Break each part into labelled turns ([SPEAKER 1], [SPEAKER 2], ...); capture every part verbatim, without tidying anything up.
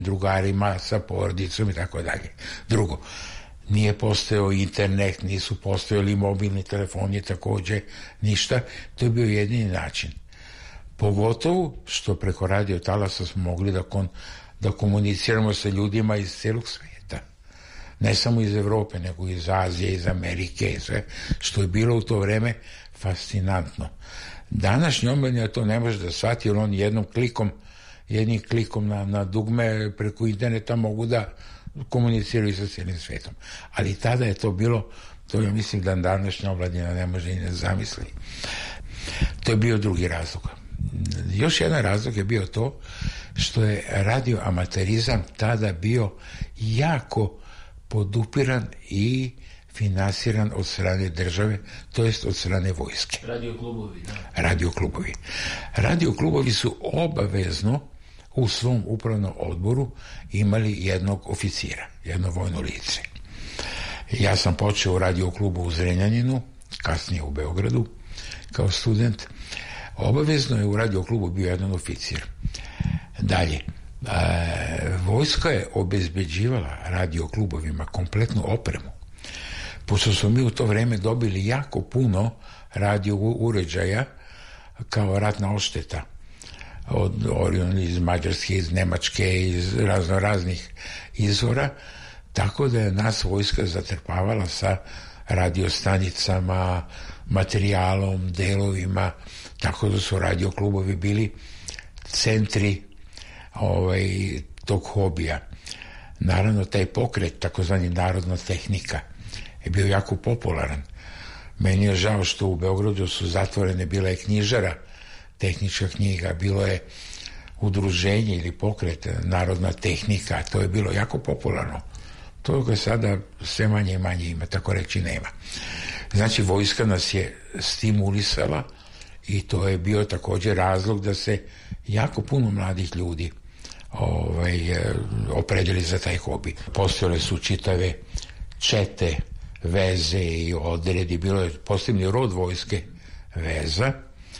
[SPEAKER 1] drugarima, sa porodicom i tako dalje. Drugo, nije postojao internet, nisu postojali mobilni telefoni, takođe ništa. To je bio jedini način. Pogotovo što preko radio talasa smo mogli da, kon, da komuniciramo sa ljudima iz celog sveta. Ne samo iz Evrope, nego iz Azije, iz Amerike, sve, što je bilo u to vreme fascinantno. Današnji omladina to ne može da shvati, jer on jednom klikom, jednim klikom na, na dugme preko interneta mogu da komuniciraju sa cijelim svetom. Ali tada je to bilo, to ja mislim da današnja omladina ne može i ne zamisli. To je bio drugi razlog. Još jedan razlog je bio to što je radioamaterizam tada bio jako podupiran i finansiran od strane države, to jest od strane vojske.
[SPEAKER 2] Radioklubovi, da.
[SPEAKER 1] Radioklubovi. Radioklubovi su obavezno u svom upravnom odboru imali jednog oficira, jedno vojno lice. Ja sam počeo u radioklubu u Zrenjaninu, kasnije u Beogradu, kao student. Obavezno je u radioklubu bio jedan oficir. Dalje, e, vojska je obezbeđivala radioklubovima kompletnu opremu. Pošto smo mi u to vreme dobili jako puno radio uređaja kao ratna odšteta od Orion iz Mađarske, iz Nemačke, iz razno raznih izvora, tako da je nas vojska zatrpavala sa radiostanicama, materijalom, delovima, tako da su radioklubovi bili centri ovaj, tog hobija. Naravno, taj pokret, takozvani narodna tehnika, je bio jako popularan. Meni je žao što u Beogradu su zatvorene, bila je knjižara, tehnička knjiga, bilo je udruženje ili pokret, narodna tehnika, to je bilo jako popularno. To ga sada sve manje i manje ima, tako reći nema. Znači, vojska nas je stimulisala i to je bio također razlog da se jako puno mladih ljudi ovaj, opredeli za taj hobi. Postojale su čitave čete, veze i odredi, bilo je posebni rod vojske veza.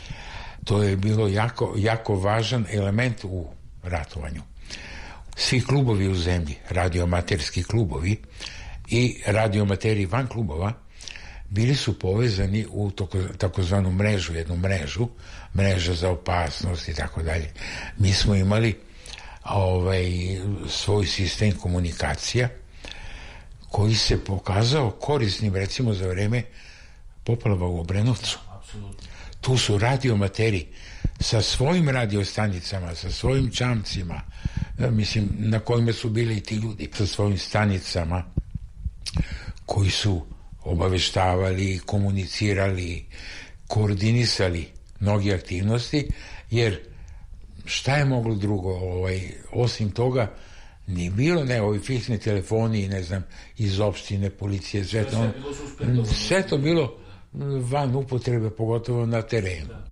[SPEAKER 1] To je bilo jako, jako važan element u ratovanju. Svi klubovi u zemlji, radioamaterski klubovi i radioamateri van klubova, bili su povezani u takozvanu mrežu, jednu mrežu, mreža za opasnost i tako dalje. Mi smo imali ovaj, svoj sistem komunikacija koji se pokazao korisnim, recimo, za vreme poplava u Obrenovcu. Tu su radioamateri sa svojim radiostanicama, sa svojim čamcima, mislim, na kojima su bili i ti ljudi, sa svojim stanicama koji su obaveštavali, komunicirali, koordinisali mnogi aktivnosti, jer šta je moglo drugo, ovaj, osim toga, nije bilo, ne, ovi fiksni telefoni, ne znam, iz opštine, policije, sve to, sve to bilo van upotrebe, pogotovo na terenu.